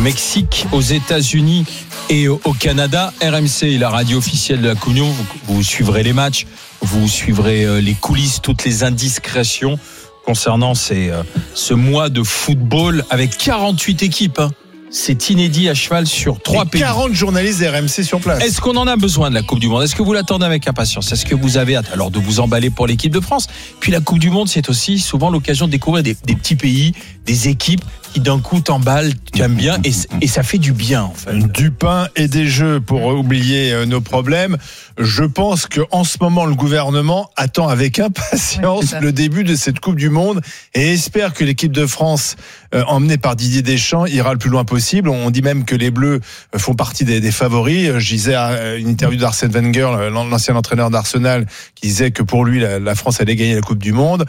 Mexique, aux États-Unis et au Canada. RMC, la radio officielle de la Coupe du Monde. Vous suivrez les matchs, vous suivrez les coulisses, toutes les indiscrétions concernant ce mois de football avec 48 équipes. C'est inédit, à cheval sur 3 pays. 40 journalistes RMC sur place. Est-ce qu'on en a besoin de la Coupe du Monde ? Est-ce que vous l'attendez avec impatience ? Est-ce que vous avez hâte alors de vous emballer pour l'équipe de France ? Puis la Coupe du Monde, c'est aussi souvent l'occasion de découvrir des petits pays, des équipes qui d'un coup t'emballent, tu aimes bien, et ça fait du bien en fait. Du pain et des jeux pour oublier nos problèmes. Je pense qu'en ce moment, le gouvernement attend avec impatience le début de cette Coupe du Monde et espère que l'équipe de France, emmenée par Didier Deschamps, ira le plus loin possible. On dit même que les Bleus font partie des favoris. Je disais à une interview d'Arsène Wenger, l'ancien entraîneur d'Arsenal, qui disait que pour lui, la France allait gagner la Coupe du Monde.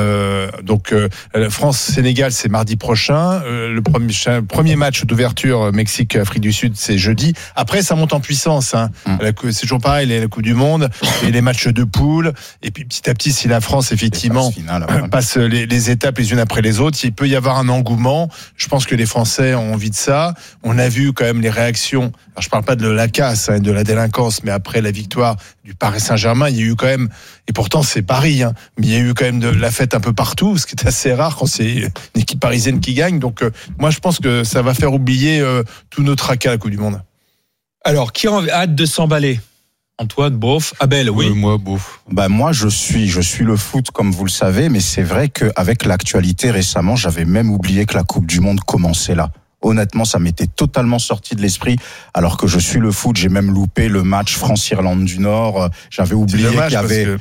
Donc, France-Sénégal, c'est mardi prochain. Le premier match d'ouverture Mexique-Afrique du Sud, c'est jeudi. Après, ça monte en puissance. C'est toujours pareil, la Coupe du Monde et les matchs de poule. Et puis petit à petit, si la France effectivement passe les étapes les unes après les autres, il peut y avoir un engouement. Je pense que les Français ont envie de ça. On a vu quand même les réactions. Alors, je parle pas de la casse, de la délinquance, mais après la victoire du Paris Saint-Germain, il y a eu quand même, et pourtant c'est Paris, mais il y a eu quand même de la fête un peu partout, ce qui est assez rare quand c'est une équipe parisienne qui gagne. Donc moi je pense que ça va faire oublier tout notre tracas à la Coupe du Monde. Alors, qui a hâte de s'emballer ? Antoine, bof. Abel, oui. Moi, bof. Moi, je suis le foot, comme vous le savez, mais c'est vrai qu'avec l'actualité récemment, j'avais même oublié que la Coupe du Monde commençait là. Honnêtement, ça m'était totalement sorti de l'esprit, alors que je suis le foot. J'ai même loupé le match France-Irlande du Nord. J'avais oublié qu'il y avait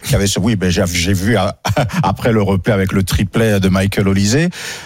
j'ai vu après le replay avec le triplet de Michael Olise.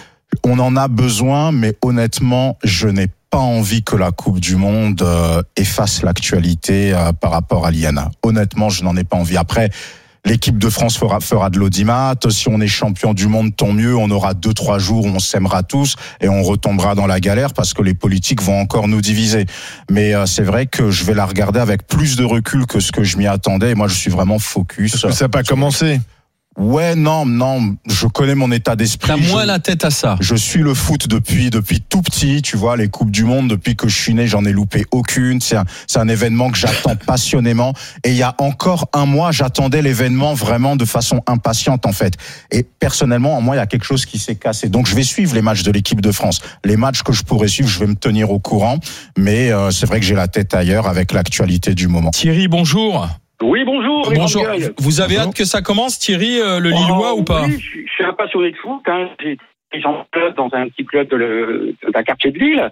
On en a besoin, mais honnêtement, je n'ai pas envie que la Coupe du Monde efface l'actualité par rapport à l'IANA. Honnêtement, je n'en ai pas envie. Après, l'équipe de France fera de l'audimat. Si on est champion du monde, tant mieux. On aura 2-3 jours où on s'aimera tous et on retombera dans la galère parce que les politiques vont encore nous diviser. Mais c'est vrai que je vais la regarder avec plus de recul que ce que je m'y attendais. Et moi, je suis vraiment focus. Parce que ça n'a pas commencé. Ouais, non, je connais mon état d'esprit. T'as moins la tête à ça. Je suis le foot depuis tout petit, tu vois, les Coupes du Monde, depuis que je suis né, j'en ai loupé aucune. C'est un événement que j'attends passionnément. Et il y a encore un mois, j'attendais l'événement vraiment de façon impatiente, en fait. Et personnellement, en moi, il y a quelque chose qui s'est cassé. Donc, je vais suivre les matchs de l'équipe de France. Les matchs que je pourrais suivre, je vais me tenir au courant. Mais c'est vrai que j'ai la tête ailleurs avec l'actualité du moment. Thierry, bonjour. Oui, bonjour. Bonjour. Vous avez hâte que ça commence, Thierry, le Lillois ou pas ? Oui, je suis un passionné de foot. J'ai été en club dans un petit club d'un quartier de Lille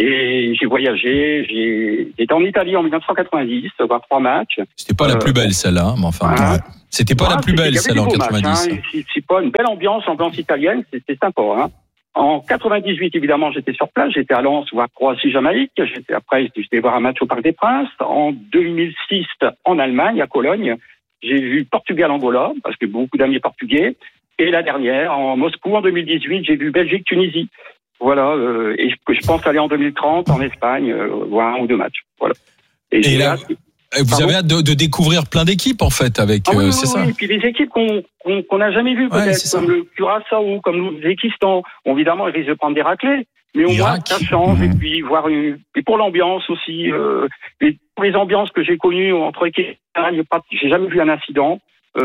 et j'ai voyagé. J'étais en Italie en 1990, voir 3 matchs. C'était pas la plus belle celle-là, mais enfin. C'était pas la plus belle celle-là en 90. C'est pas une belle ambiance italienne. C'était sympa. En 98, évidemment, j'étais sur place. J'étais à Lens voir Croatie-Jamaïque. J'étais voir un match au Parc des Princes. En 2006, en Allemagne, à Cologne, j'ai vu Portugal-Angola, parce que beaucoup d'amis portugais. Et la dernière, en Moscou, en 2018, j'ai vu Belgique-Tunisie. Voilà. Et je pense aller en 2030 en Espagne, voir 1 ou 2 matchs. Voilà. Et là, vous avez hâte de découvrir plein d'équipes, en fait, avec, c'est ça. Oui, et puis des équipes qu'on n'a jamais vues, peut-être, comme le Curaçao, comme l'Ouzbékistan. Évidemment, ils risquent de prendre des raclées. Mais au moins, ça change. Et puis, et pour l'ambiance aussi, pour les ambiances que j'ai connues entre équipes, j'ai jamais vu un incident.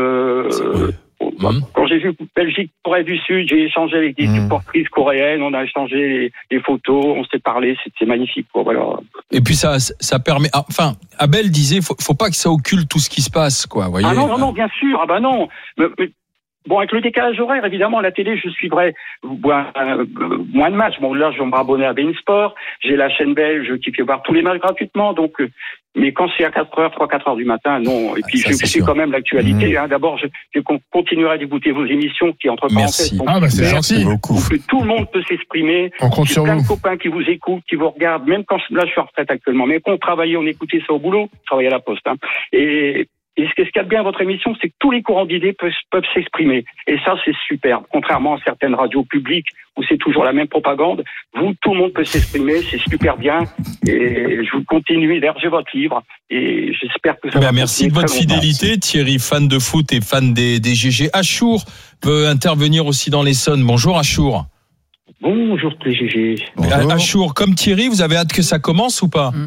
Quand j'ai vu Belgique, Corée du Sud, j'ai échangé avec des supportrices coréennes, on a échangé les photos, on s'est parlé, c'est magnifique, quoi, voilà. Et puis ça permet, enfin, Abel disait, faut pas que ça occulte tout ce qui se passe, quoi, voyez. Ah non, bien sûr, non. Mais, bon, avec le décalage horaire, évidemment, la télé, je suivrai moins de matchs. Bon, là, je vais me rabonner à beIN Sport. J'ai la chaîne belge qui fait voir tous les matchs gratuitement. Donc, mais quand c'est à 3-4 heures du matin, non. Et puis, je suis quand même l'actualité. D'abord, je continuerai d'écouter vos émissions qui, entre parenthèses, sont c'est gentil. que tout le monde peut s'exprimer. On compte sur vous. Plein de copains qui vous écoutent, qui vous regardent, même quand là, je suis en retraite actuellement. Mais quand on travaillait, on écoutait ça au boulot. Je travaillais à la Poste. Et ce qu'il y a de bien à votre émission, c'est que tous les courants d'idées peuvent s'exprimer. Et ça, c'est superbe. Contrairement à certaines radios publiques où c'est toujours la même propagande, tout le monde peut s'exprimer, c'est super bien. Et je vous continue d'héberger votre livre. Et j'espère que ça va. Merci de votre fidélité, Thierry, fan de foot et fan des GG. Achour veut intervenir aussi dans l'Essonne. Bonjour, Achour. Bonjour tous les GG. Achour, comme Thierry, vous avez hâte que ça commence ou pas?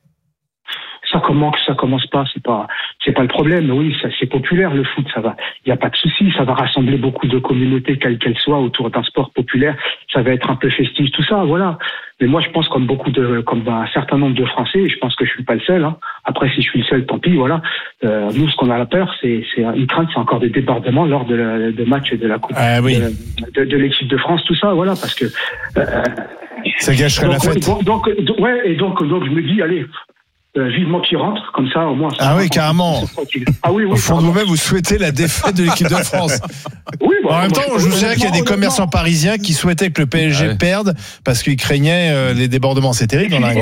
Ça commence pas, c'est pas le problème. Oui, ça, c'est populaire, le foot, ça va. Il y a pas de souci, ça va rassembler beaucoup de communautés, quelles qu'elles soient, autour d'un sport populaire. Ça va être un peu festif, tout ça, voilà. Mais moi, je pense comme un certain nombre de Français, et je pense que je suis pas le seul, hein. Après, si je suis le seul, tant pis, voilà. Nous, ce qu'on a la peur, c'est une crainte, c'est encore des débordements lors de matchs de la Coupe, de l'équipe de France, tout ça, voilà, parce que, ça gâcherait la fête. Donc, je me dis, allez, vivement qu'il rentre, comme ça, au moins. Ah oui, carrément. Ah oui, au fond de vous-même, vous souhaitez la défaite de l'équipe de France. Oui, en même temps, je vous dirais qu'il y a des commerçants parisiens qui souhaitaient que le PSG perde parce qu'ils craignaient les débordements. C'est terrible. On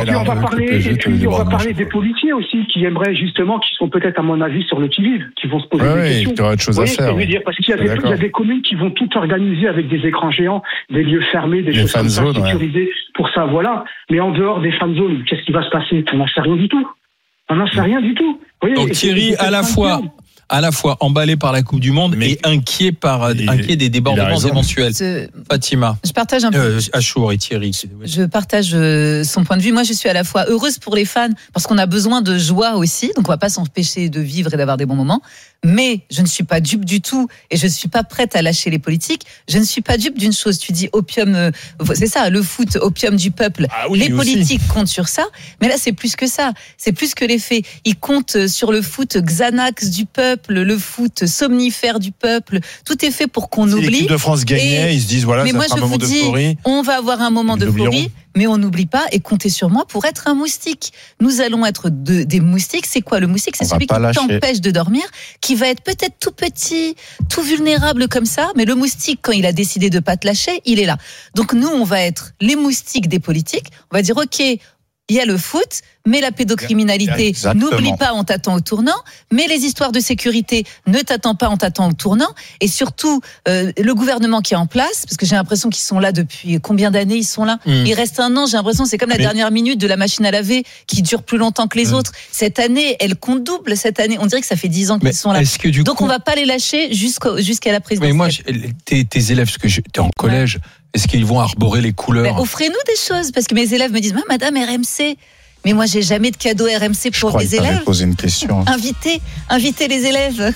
va parler des policiers aussi qui aimeraient justement, qui sont peut-être à mon avis sur le qui-vive, qui vont se poser des questions. Il y aura autre chose à faire. Parce qu'il y a des communes qui vont tout organiser avec des écrans géants, des lieux fermés, des choses comme ça, sécurisées pour ça, voilà. Mais en dehors des fan zones, qu'est-ce qui va se passer? On n'en sait rien du tout. On n'en sait rien du tout. Voyez, donc Thierry, à la fois emballé par la Coupe du Monde et inquiet des débordements éventuels. Fatima. Je partage un peu. Achour et Thierry. Je partage son point de vue. Moi, je suis à la fois heureuse pour les fans parce qu'on a besoin de joie aussi. Donc, on va pas s'empêcher de vivre et d'avoir des bons moments. Mais je ne suis pas dupe du tout et je ne suis pas prête à lâcher les politiques. Je ne suis pas dupe d'une chose. Tu dis opium, c'est ça, le foot, opium du peuple. Les politiques comptent sur ça. Mais là, c'est plus que ça. C'est plus que les faits. Ils comptent sur le foot Xanax du peuple, le foot somnifère du peuple. Tout est fait pour qu'on oublie. L'équipe de France gagnait, ils se disent voilà, ça sera un moment d'euphorie. On va avoir un moment d'euphorie. Mais on n'oublie pas et comptez sur moi pour être un moustique. Nous allons être des moustiques. C'est quoi le moustique? C'est celui qui t'empêche de dormir, qui va être peut-être tout petit, tout vulnérable comme ça. Mais le moustique, quand il a décidé de pas te lâcher, il est là. Donc nous, on va être les moustiques des politiques. On va dire ok, il y a le foot, mais la pédocriminalité, n'oublie pas, on t'attend au tournant. Mais les histoires de sécurité, ne t'attends pas, on t'attend au tournant. Et surtout, le gouvernement qui est en place, parce que j'ai l'impression qu'ils sont là depuis combien d'années ils sont là. Il reste un an, j'ai l'impression, c'est comme la dernière minute de la machine à laver qui dure plus longtemps que les autres. Cette année, elle compte double. Cette année, on dirait que ça fait 10 ans qu'ils sont là. Donc on va pas les lâcher jusqu'à la présidentielle. Mais moi, tes élèves, parce que t'es en collège, est-ce qu'ils vont arborer les couleurs? Offrez-nous des choses, parce que mes élèves me disent, Madame RMC. Mais moi, j'ai jamais de cadeau RMC pour les élèves. Je crois qu'il t'avait posé une question. Invitez les élèves.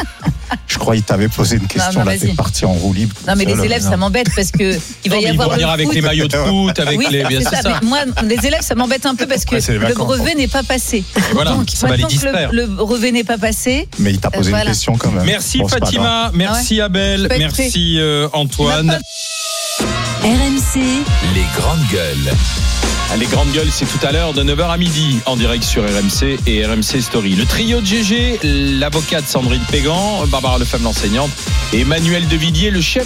Je crois qu'il t'avait posé une question. Là, t'es parti en roue libre. Non, mais les élèves, ça m'embête parce que il va y avoir. Ils vont venir avec les maillots de foot, avec les. C'est ça. Moi, les élèves, ça m'embête un peu parce que le brevet n'est pas passé. Voilà, donc, ça va les distraire. Le brevet n'est pas passé. Mais il t'a posé une question quand même. Merci Fatima, merci Abel, merci Antoine. RMC, les grandes gueules. Les grandes gueules, c'est tout à l'heure de 9h à midi en direct sur RMC et RMC Story. Le trio de GG, l'avocate Sandrine Pégan, Barbara Lefebvre l'enseignante et Emmanuel Devilliers, le chef